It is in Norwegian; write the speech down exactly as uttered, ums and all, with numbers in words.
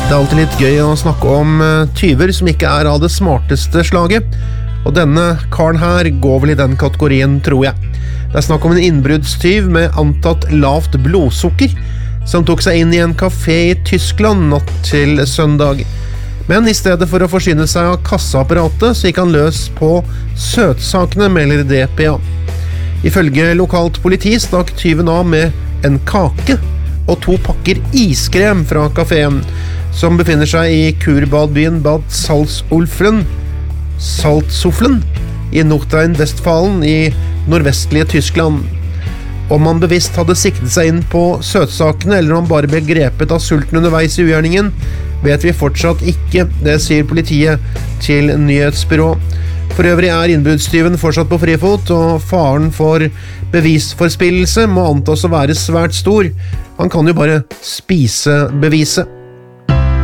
Det er alltid litt gøy å snakke om tyver som ikke er av det smarteste slaget, og denne karen her går vel i den kategorien, tror jeg. Det er snakk om en innbruddstyv med antatt lavt blodsukker, som tok seg inn i en kafé i Tyskland natt til søndag. Men i stedet for å forsyne seg av kasseapparatet, så gikk han løs på søtsakene, melder D P A. Ifølge lokalt politi stakk tyven av med en kake og to pakker iskrem fra kaféen, som befinner seg i kurbadbyen Bad Salzuflen, Salzuflen i Nordrhein-Westfalen i nordvestlige Tyskland. Om han bevisst hadde siktet seg inn på søtsakene, eller om han bare ble grepet av sulten underveis i ugjerningen, vet vi fortsatt ikke, det sier politiet til nyhetsbyrå. For øvrig er innbruddstyven fortsatt på frifot, og faren for bevisforspillelse må antas å være svært stor. Han kan jo bare spise beviset.